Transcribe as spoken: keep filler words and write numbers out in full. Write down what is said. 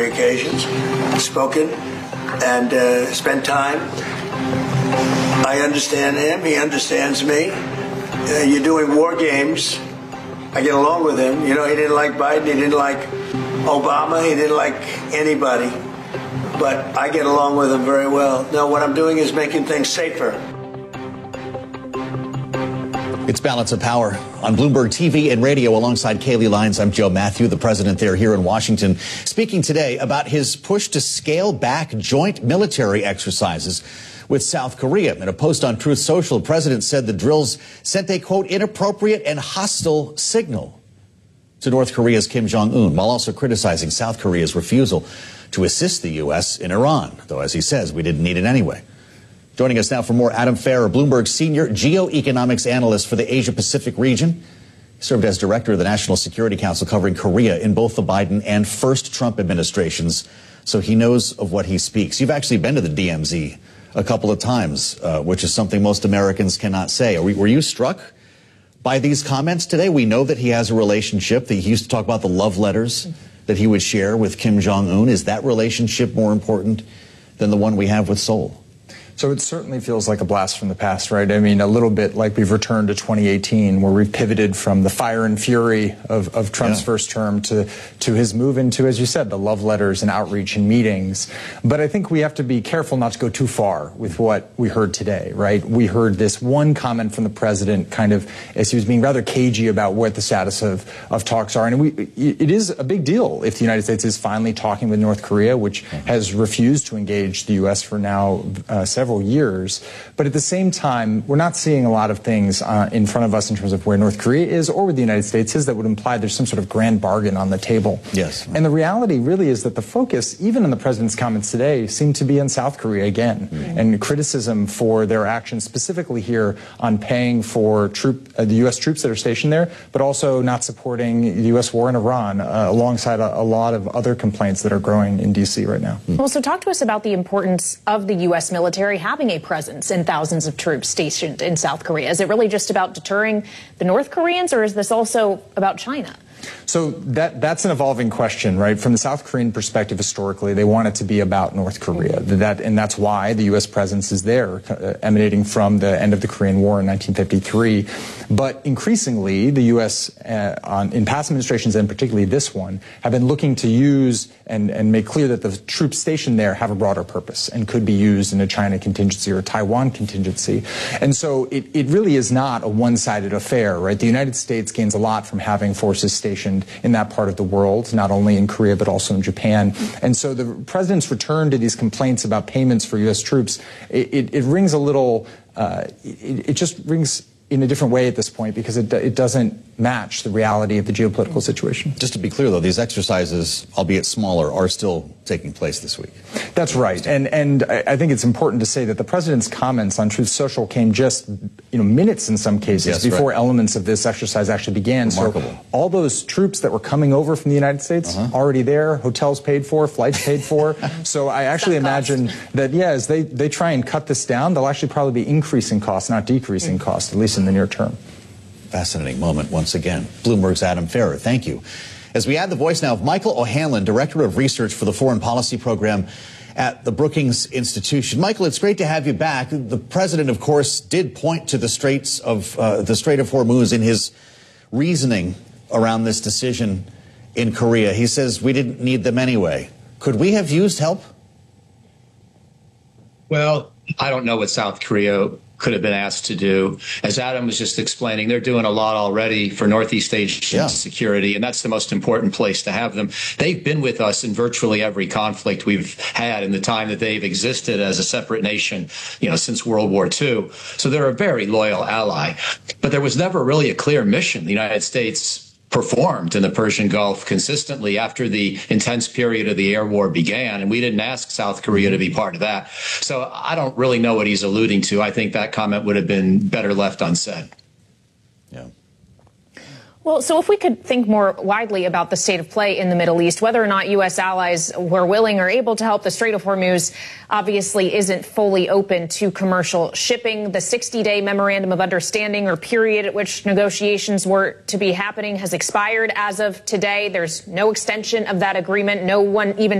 military occasions, spoken and uh, spent time. I understand him. He understands me. Uh, you're doing war games. I get along with him. You know, he didn't like Biden. He didn't like Obama. He didn't like anybody. But I get along with him very well. Now, what I'm doing is making things safer. It's Balance of Power on Bloomberg T V and radio alongside Kaylee Lyons. I'm Joe Matthew, the president there here in Washington, speaking today about his push to scale back joint military exercises with South Korea. In a post on Truth Social, the president said the drills sent a, quote, inappropriate and hostile signal to North Korea's Kim Jong-un, while also criticizing South Korea's refusal to assist the U S in Iran, though, as he says, we didn't need it anyway. Joining us now for more, Adam Farrer, Bloomberg senior geoeconomics analyst for the Asia-Pacific region. He served as director of the National Security Council covering Korea in both the Biden and first Trump administrations, so he knows of what he speaks. You've actually been to the D M Z a couple of times, uh, which is something most Americans cannot say. Are we, were you struck by these comments today? We know that he has a relationship. That he used to talk about the love letters that he would share with Kim Jong-un. Is that relationship more important than the one we have with Seoul? So it certainly feels like a blast from the past, right? I mean, a little bit like we've returned to twenty eighteen, where we've pivoted from the fire and fury of, of Trump's yeah. first term to, to his move into, as you said, the love letters and outreach and meetings. But I think we have to be careful not to go too far with what we heard today, right? We heard this one comment from the president kind of as he was being rather cagey about what the status of, of talks are. And we, it is a big deal if the United States is finally talking with North Korea, which mm-hmm. has refused to engage the U S for now uh, several years. But at the same time, we're not seeing a lot of things uh, in front of us in terms of where North Korea is or where the United States is that would imply there's some sort of grand bargain on the table. Yes. And the reality really is that the focus, even in the president's comments today, seemed to be in South Korea again, mm-hmm. and criticism for their actions, specifically here on paying for troop, uh, the U S troops that are stationed there, but also not supporting the U S war in Iran, uh, alongside a, a lot of other complaints that are growing in D C right now. Mm-hmm. Well, so talk to us about the importance of the U S military having a presence and thousands of troops stationed in South Korea. Is it really just about deterring the North Koreans, or is this also about China? So that that's an evolving question, right? From the South Korean perspective, historically, they want it to be about North Korea. That, and that's why the U S presence is there, uh, emanating from the end of the Korean War in nineteen fifty-three. But increasingly, the U S, uh, on, in past administrations, and particularly this one, have been looking to use and, and make clear that the troops stationed there have a broader purpose and could be used in a China contingency or a Taiwan contingency. And so it, it really is not a one-sided affair, right? The United States gains a lot from having forces stationed in that part of the world, not only in Korea but also in Japan. And so the president's return to these complaints about payments for U S troops, it, it, it rings a little, uh, it, it just rings in a different way at this point, because it, it doesn't match the reality of the geopolitical situation. Just to be clear, though, these exercises, albeit smaller, are still taking place this week. That's right. And and I think it's important to say that the president's comments on Truth Social came just, you know, minutes in some cases yes, before right. elements of this exercise actually began. Remarkable. So all those troops that were coming over from the United States, uh-huh. already there, hotels paid for, flights paid for. So I actually imagine that, yeah, as they, they try and cut this down, they'll actually probably be increasing costs, not decreasing mm-hmm. costs, at least in the near term. Fascinating moment once again. Bloomberg's Adam Farrer, thank you. As we add the voice now of Michael O'Hanlon, Director of Research for the Foreign Policy Program at the Brookings Institution. Michael, it's great to have you back. The president, of course, did point to the Straits of uh, the Strait of Hormuz in his reasoning around this decision in Korea. He says we didn't need them anyway. Could we have used help? Well, I don't know what South Korea could have been asked to do. As Adam was just explaining, they're doing a lot already for Northeast Asian yeah. security, and that's the most important place to have them. They've been with us in virtually every conflict we've had in the time that they've existed as a separate nation, you know, since World War Two. So they're a very loyal ally. But there was never really a clear mission. The United States performed in the Persian Gulf consistently after the intense period of the air war began, and we didn't ask South Korea to be part of that. So I don't really know what he's alluding to. I think that comment would have been better left unsaid. Yeah. Well, so if we could think more widely about the state of play in the Middle East, whether or not U S allies were willing or able to help, the Strait of Hormuz obviously isn't fully open to commercial shipping. The sixty-day memorandum of understanding, or period at which negotiations were to be happening, has expired as of today. There's no extension of that agreement. No one even